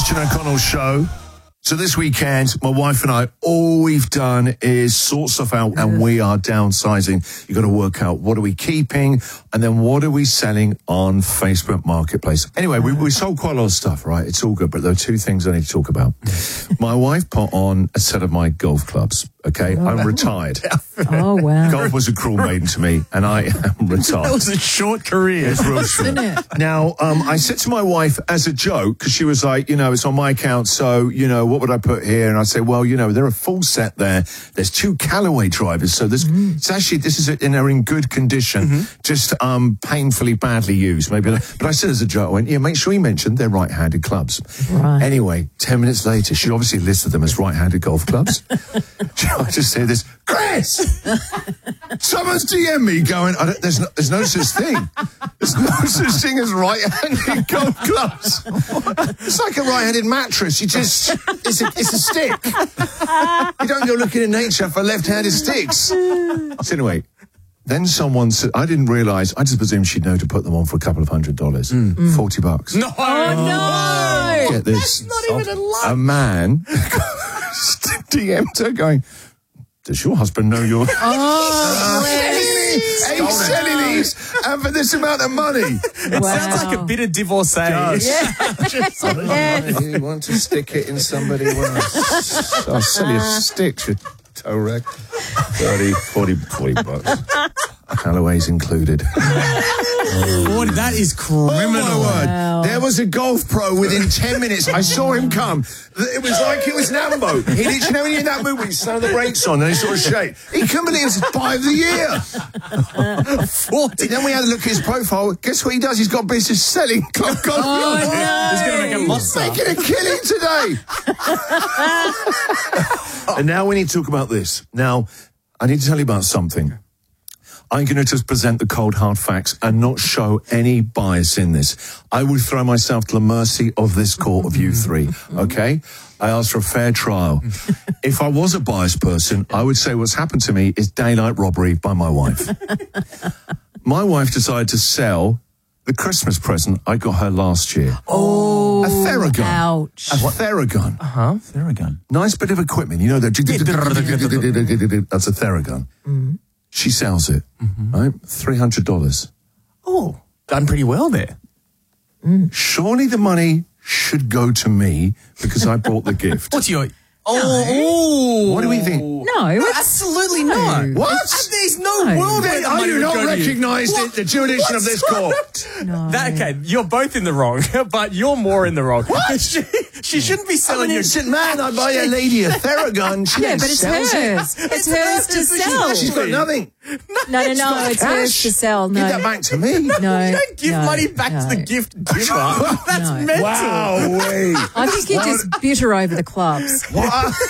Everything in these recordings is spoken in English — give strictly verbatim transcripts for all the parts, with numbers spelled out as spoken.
Christian O'Connell Show. So this weekend, my wife and I, all we've done is sort stuff out, and we are downsizing. You've got to work out, what are we keeping, and then what are we selling on Facebook Marketplace. Anyway, we, we sold quite a lot of stuff, right? It's all good, but there are two things I need to talk about. My wife put on a set of my golf clubs, okay? Oh. I'm retired. Oh, wow. Golf was a cruel maiden to me, and I am retired. That was a short career. It's real short. Now, um, I said to my wife as a joke, because she was like, you know, it's on my account, so, you know, what would I put here? And I say, well, you know, they're a full set there. There's two Callaway drivers, so there's, mm. it's actually, this is, and they're in good condition, mm-hmm. just um, painfully badly used, maybe. But I said as a joke, I went, yeah, make sure you mention they're right-handed clubs. Right. Anyway, ten minutes later, she obviously listed them as right-handed golf clubs. I just say this, Chris! Someone's D M me going, I don't, there's, no, there's no such thing. There's no such thing as right-handed golf clubs. It's like a right-handed mattress. You just, it's a, it's a stick. You don't go looking in nature for left-handed sticks. So anyway, then someone said, I didn't realise, I just presumed she'd know to put them on for a couple of hundred dollars. Mm. Forty bucks. No! Oh, no! Get this. That's not even a lot. A man D M'd her going, does your husband know you're... Oh, Are you selling these? And for this amount of money? It wow. sounds like a bit of divorcee. Yeah. Just, Yes. You want to stick it in somebody? Well, I'll sell you sticks, you toe wreck. thirty, forty, forty bucks. Callaway's included. oh, that is criminal. Oh, my word. Wow. There was a golf pro within ten minutes. I saw him come. It was like it was an ammo. He didn't, you know, when you're in that mood when you slam the brakes on and he sort of shake. He couldn't believe it was buy of the year. forty. Then we had a look at his profile. Guess what he does? He's got business selling golf clubs. Oh, no. He's going to make a He's monster. making a killing today. And now we need to talk about this. Now, I need to tell you about something. I'm going to just present the cold, hard facts and not show any bias in this. I would throw myself to the mercy of this court of you three, okay? I asked for a fair trial. If I was a biased person, I would say what's happened to me is daylight robbery by my wife. My wife decided to sell the Christmas present I got her last year. Oh, a Theragun. Ouch. A Theragun. Uh-huh. Theragun. Nice bit of equipment. You know, the that's a Theragun. Mm. She sells it, mm-hmm. right? three hundred dollars. Oh, done pretty well there. Mm. Surely the money should go to me because I brought the gift. What's your... Oh, no. What do we think? No, it's, absolutely not. What? There's no, no. world where the I money do would not go to you. recognise the, the jurisdiction of this court. No. That, okay, you're both in the wrong, but you're more in the wrong. What? she, she shouldn't be selling I'm an you. innocent man. I buy a lady a Theragun. She Yeah, then but it's sells hers. it. It's hers to sell. She's got nothing. No, no, no, it's hers to sell. No. Give that back to me. No, You don't give no, money back no. to the gift giver. That's No. mental. Wow, wait. I think you're just bitter over the clubs. What?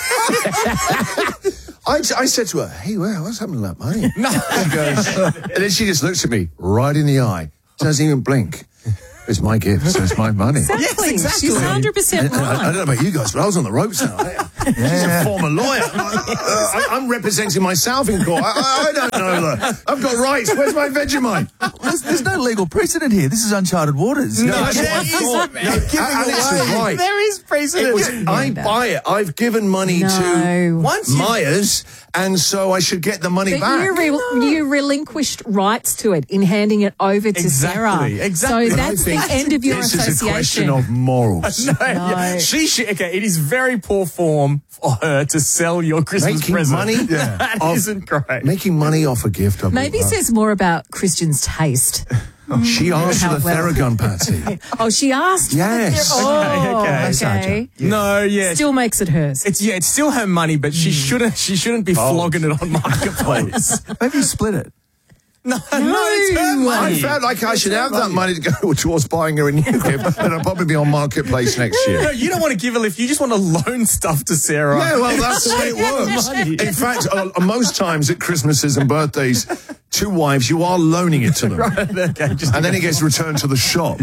I, I said to her, hey, well, what's happened to that money? No. She goes, and then she just looks at me right in the eye, doesn't even blink. It's my gift, so it's my money. Exactly. Yes, exactly. She's one hundred percent And, and I, I right. don't know about you guys, but I was on the ropes now. She's a former lawyer. I, I'm representing myself in court. I, I, I don't know that. I've got rights. Where's my Vegemite? There's, there's no legal precedent here. This is uncharted waters. No, No, that's there what I is, thought. man. No, Giving Alex away. was right. There is precedent. It was, I buy it. I've given money No. to Once you- Myers, and so I should get the money But back. you, re- you relinquished rights to it in handing it over to Sarah. Exactly, exactly. So But I that's the think end of your this is a question association. of morals. No, yeah. She should, okay, it is very poor form for her to sell your Christmas Making present. money? Yeah. That Of- isn't great. Making money off a gift. I Maybe bought her. says more about Christian's taste. She asked for How the well. Theragun, Patsy. Oh, she asked. for Yes. the- Oh, Okay, okay. okay. No, yeah. Still makes it hers. It's yeah, it's still her money, but she shouldn't she shouldn't be flogging it on Marketplace. Maybe you split it. no, no, it's her I money. felt like I should have that money to go towards buying her a new gift, and I'll probably be on Marketplace next year. No, you don't want to give a lift. You just want to loan stuff to Sarah. Yeah, well, that's the way it works. In fact, uh, most times at Christmases and birthdays, to wives, you are loaning it to them. Right, okay, just And then it gets returned to the shop.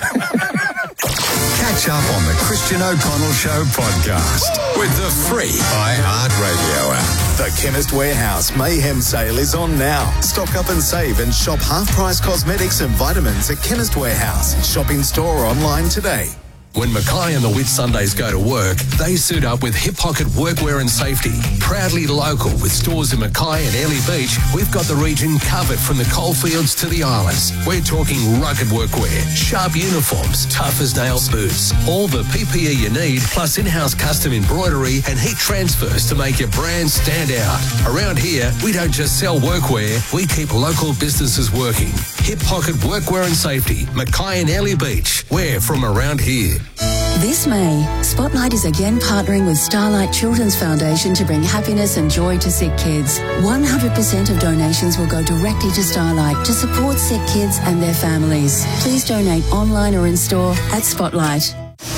Catch up on the Christian O'Connell Show podcast with the free iHeartRadio app. The Chemist Warehouse Mayhem Sale is on now. Stock up and save and shop half-price cosmetics and vitamins at Chemist Warehouse. Shop in store or online today. When Mackay and the Whitsundays go to work, they suit up with Hip Pocket Workwear and Safety. Proudly local with stores in Mackay and Airlie Beach, we've got the region covered from the coalfields to the islands. We're talking rugged workwear, sharp uniforms, tough as nails boots, all the P P E you need, plus in-house custom embroidery and heat transfers to make your brand stand out. Around here, we don't just sell workwear, we keep local businesses working. Hip Pocket Workwear and Safety, Mackay and Airlie Beach. We're from around here. This May, Spotlight is again partnering with Starlight Children's Foundation to bring happiness and joy to sick kids. one hundred percent of donations will go directly to Starlight to support sick kids and their families. Please donate online or in store at Spotlight.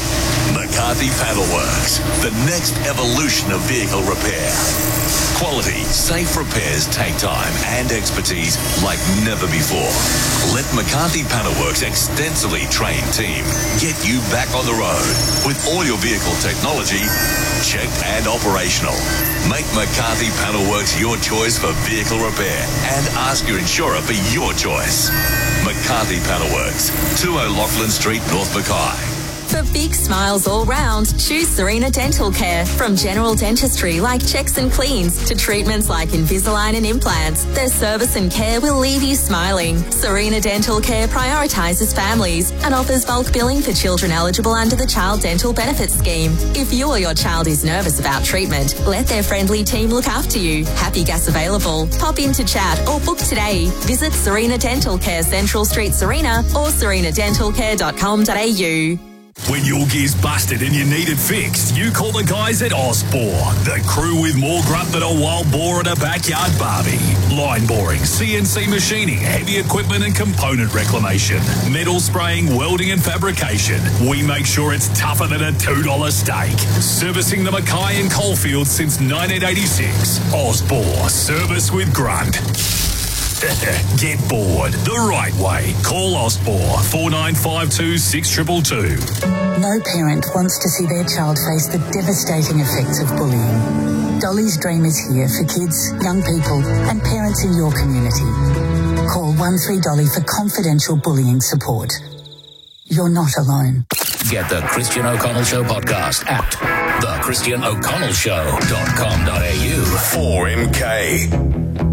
McCarthy Paddleworks, the next evolution of vehicle repair. Quality, safe repairs take time and expertise like never before. Let McCarthy Paddleworks' extensively trained team get you back on the road with all your vehicle technology checked and operational. Make McCarthy Paddleworks your choice for vehicle repair and ask your insurer for your choice. McCarthy Paddleworks, two O'Loughlin Street, North Mackay. For big smiles all round, choose Serena Dental Care. From general dentistry like checks and cleans to treatments like Invisalign and implants, their service and care will leave you smiling. Serena Dental Care prioritises families and offers bulk billing for children eligible under the Child Dental Benefits Scheme. If you or your child is nervous about treatment, let their friendly team look after you. Happy gas available. Pop in to chat or book today. Visit Serena Dental Care, Central Street, Serena, or serena dental care dot com dot a u. When your gear's busted and you need it fixed, you call the guys at Osbor, the crew with more grunt than a wild boar at a backyard barbie. Line boring, C N C machining, heavy equipment and component reclamation, metal spraying, welding and fabrication. We make sure it's tougher than a two dollar steak. Servicing the Mackay and Coalfields since nineteen eighty-six. Osbor, service with grunt. Get bored the right way. Call Osbor four nine five two six two two two. No parent wants to see their child face the devastating effects of bullying. Dolly's Dream is here for kids, young people and parents in your community. Call one three Dolly for confidential bullying support. You're not alone. Get the Christian O'Connell Show podcast at the christian o'connell show dot com dot a u. four M K.